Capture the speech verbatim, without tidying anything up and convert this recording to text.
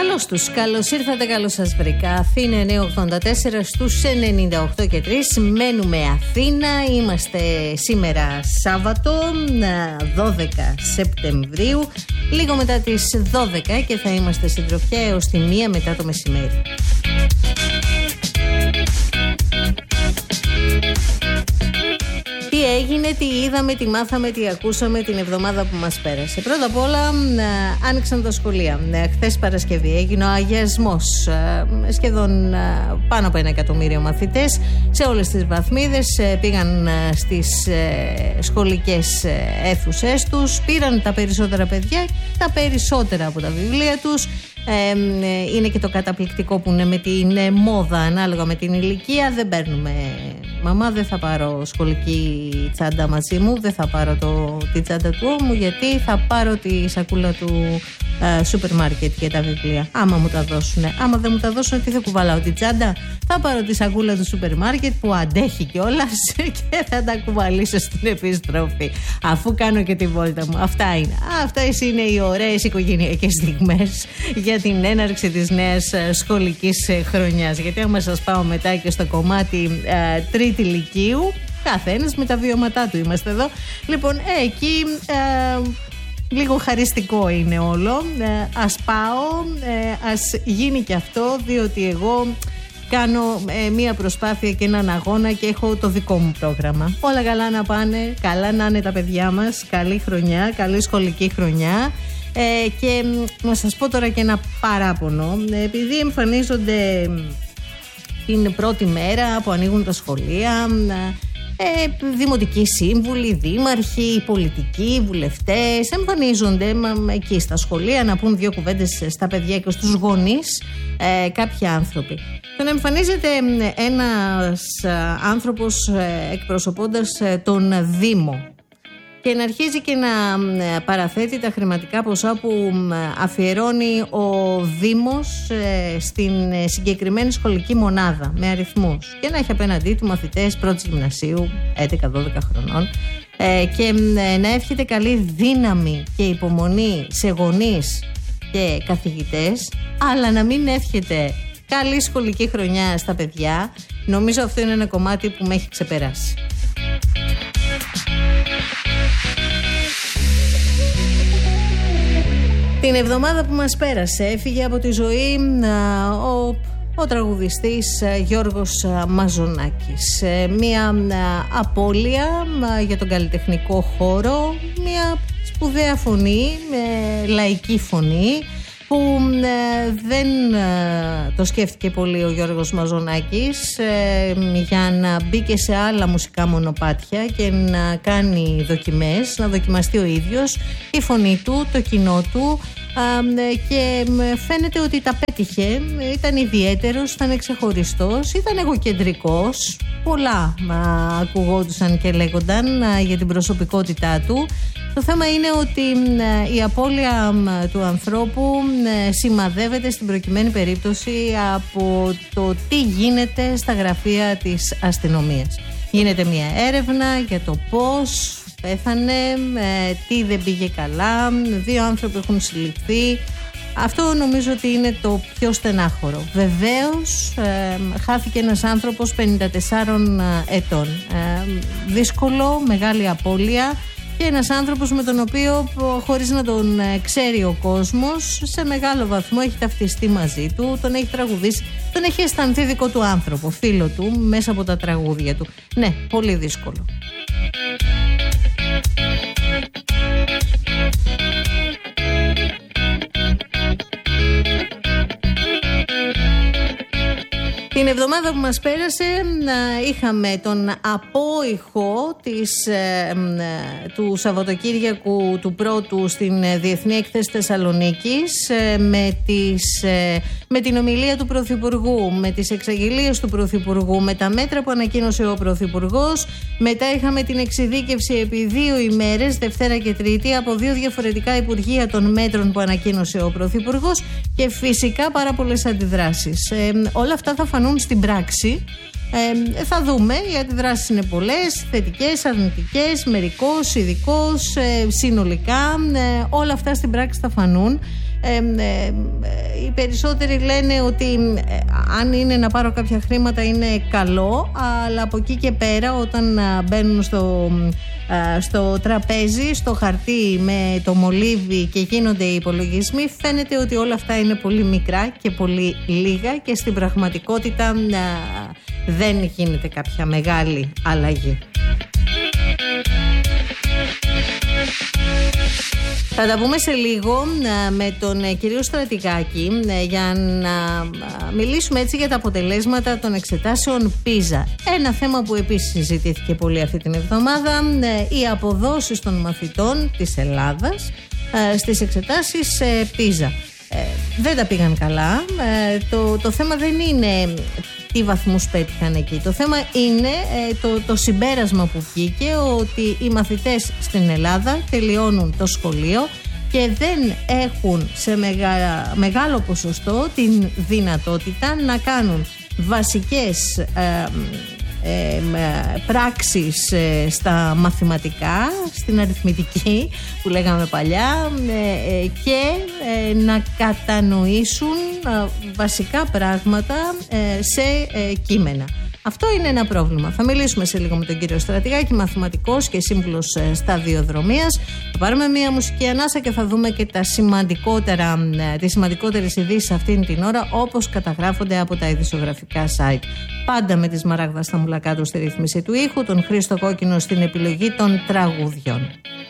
Καλώς τους, καλώς ήρθατε, καλώς σας βρήκα. Αθήνα εννιακόσια ογδόντα τέσσερα στους ενενήντα οκτώ και τρία. Μένουμε Αθήνα. Είμαστε σήμερα Σάββατο δώδεκα Σεπτεμβρίου, λίγο μετά τις δώδεκα, και θα είμαστε συντροφιά έως τη μία μετά το μεσημέρι. Τι έγινε, τι είδαμε, τι μάθαμε, τι ακούσαμε την εβδομάδα που μας πέρασε. Πρώτα απ' όλα, άνοιξαν τα σχολεία. Χθες Παρασκευή έγινε ο αγιασμός. Σχεδόν πάνω από ένα εκατομμύριο μαθητές σε όλες τις βαθμίδες πήγαν στις σχολικές αίθουσές τους, πήραν τα περισσότερα παιδιά, τα περισσότερα από τα βιβλία τους. Ε, είναι και το καταπληκτικό που είναι με την μόδα ανάλογα με την ηλικία. Δεν παίρνουμε, μαμά, δεν θα πάρω σχολική τσάντα μαζί μου, δεν θα πάρω το, τη τσάντα του ώμου, γιατί θα πάρω τη σακούλα του ε, σούπερ μάρκετ για τα βιβλία. Άμα μου τα δώσουνε. Άμα δεν μου τα δώσουνε, τι θα κουβαλάω, τη τσάντα? Θα πάρω τη σακούλα του σούπερ μάρκετ που αντέχει κιόλας και θα τα κουβαλήσω στην επιστροφή, αφού κάνω και τη βόλτα μου. Αυτά είναι. Αυτές είναι οι ωραίες οικογενειακές στιγμές για την έναρξη της νέας σχολικής χρονιάς. Γιατί άμα σας πάω μετά και στο κομμάτι ε, τρίτη λυκείου, καθένας με τα βιώματά του είμαστε εδώ. Λοιπόν, ε, εκεί ε, λίγο χαριστικό είναι όλο. Ε, ας πάω, ε, ας γίνει και αυτό, διότι εγώ κάνω ε, μία προσπάθεια και έναν αγώνα και έχω το δικό μου πρόγραμμα. Όλα καλά να πάνε, καλά να είναι τα παιδιά μας, καλή χρονιά, καλή σχολική χρονιά. Ε, και να σας πω τώρα και ένα παράπονο, επειδή εμφανίζονται την πρώτη μέρα που ανοίγουν τα σχολεία ε, δημοτικοί σύμβουλοι, δήμαρχοι, πολιτικοί, βουλευτές, εμφανίζονται μα, εκεί στα σχολεία να πούν δύο κουβέντες στα παιδιά και στους γονείς, ε, κάποιοι άνθρωποι. Το να εμφανίζεται ένας άνθρωπος ε, εκπροσωπώντας ε, τον Δήμο και να αρχίζει και να παραθέτει τα χρηματικά ποσά που αφιερώνει ο Δήμος στην συγκεκριμένη σχολική μονάδα με αριθμούς, και να έχει απέναντί του μαθητές πρώτης γυμνασίου έντεκα δώδεκα χρονών, και να εύχεται καλή δύναμη και υπομονή σε γονείς και καθηγητές, αλλά να μην εύχεται καλή σχολική χρονιά στα παιδιά. Νομίζω αυτό είναι ένα κομμάτι που με έχει ξεπεράσει. Την εβδομάδα που μας πέρασε έφυγε από τη ζωή α, ο, ο τραγουδιστής α, Γιώργος α, Μαζονάκης. Ε, μία α, απώλεια α, για τον καλλιτεχνικό χώρο, μία σπουδαία φωνή, με λαϊκή φωνή, που ε, δεν ε, το σκέφτηκε πολύ ο Γιώργος Μαζονάκης ε, για να μπει και σε άλλα μουσικά μονοπάτια και να κάνει δοκιμές, να δοκιμαστεί ο ίδιος, η φωνή του, το κοινό του, ε, και φαίνεται ότι τα πέτυχε. Ήταν ιδιαίτερος, ήταν ξεχωριστός, ήταν εγωκεντρικός. Πολλά α, ακουγόντουσαν και λέγονταν α, για την προσωπικότητά του. Το θέμα είναι ότι η απώλεια του ανθρώπου σημαδεύεται στην προκειμένη περίπτωση από το τι γίνεται στα γραφεία της αστυνομίας. Γίνεται μια έρευνα για το πώς πέθανε, τι δεν πήγε καλά, δύο άνθρωποι έχουν συλληφθεί. Αυτό νομίζω ότι είναι το πιο στενάχωρο. Βεβαίως ε, χάθηκε ένας άνθρωπος πενήντα τεσσάρων ετών. Ε, δύσκολο, μεγάλη απώλεια. Και ένας άνθρωπος με τον οποίο, χωρίς να τον ξέρει ο κόσμος, σε μεγάλο βαθμό έχει ταυτιστεί μαζί του, τον έχει τραγουδήσει, τον έχει αισθανθεί δικό του άνθρωπο, φίλο του, μέσα από τα τραγούδια του. Ναι, πολύ δύσκολο. Την εβδομάδα που μας πέρασε είχαμε τον απόϊχο της, ε, του Σαββατοκύριακου του πρώτου στην Διεθνή Έκθεση Θεσσαλονίκης, ε, με, τις, ε, με την ομιλία του Πρωθυπουργού, με τις εξαγγελίες του Πρωθυπουργού, με τα μέτρα που ανακοίνωσε ο Πρωθυπουργός. Μετά είχαμε την εξειδίκευση επί δύο ημέρες, Δευτέρα και Τρίτη, από δύο διαφορετικά υπουργεία των μέτρων που ανακοίνωσε ο Πρωθυπουργός, και φυσικά πάρα πολλές αντιδράσεις. Ε, όλα αυτά θα φανούν στην πράξη. Ε, θα δούμε, οι αντιδράσεις είναι πολλές, θετικές, αρνητικές, μερικώς, ειδικώς, ε, συνολικά, ε, όλα αυτά στην πράξη θα φανούν. Ε, ε, οι περισσότεροι λένε ότι ε, αν είναι να πάρω κάποια χρήματα είναι καλό, αλλά από εκεί και πέρα όταν α, μπαίνουν στο, α, στο τραπέζι, στο χαρτί με το μολύβι και γίνονται οι υπολογισμοί, φαίνεται ότι όλα αυτά είναι πολύ μικρά και πολύ λίγα και στην πραγματικότητα α, δεν γίνεται κάποια μεγάλη αλλαγή. Θα τα πούμε σε λίγο με τον κύριο Στρατηγάκη για να μιλήσουμε έτσι για τα αποτελέσματα των εξετάσεων πίζα. Ένα θέμα που επίσης συζητήθηκε πολύ αυτή την εβδομάδα, οι αποδόσεις των μαθητών της Ελλάδας στις εξετάσεις πίζα. Δεν τα πήγαν καλά. Το, το θέμα δεν είναι τι βαθμούς πέτυχαν εκεί. Το θέμα είναι το, το συμπέρασμα που βγήκε, ότι οι μαθητές στην Ελλάδα τελειώνουν το σχολείο και δεν έχουν σε μεγα, μεγάλο ποσοστό την δυνατότητα να κάνουν βασικές ε, ε, πράξεις ε, στα μαθηματικά, στην αριθμητική που λέγαμε παλιά, ε, και ε, να κατανοήσουν ε, βασικά πράγματα ε, σε ε, κείμενα. Αυτό είναι ένα πρόβλημα. Θα μιλήσουμε σε λίγο με τον κύριο Στρατηγάκη, μαθηματικός και σύμβουλος ε, σταδιοδρομίας. Θα πάρουμε μια μουσική ανάσα και θα δούμε και τα σημαντικότερα, ε, τις σημαντικότερες ειδήσεις αυτήν την ώρα, όπως καταγράφονται από τα ειδησιογραφικά site. Πάντα με τη Σμαράγδα Σταμουλακάτου στη ρύθμιση του ήχου, τον Χρήστο Κόκκινο στην επιλογή των τραγουδιών.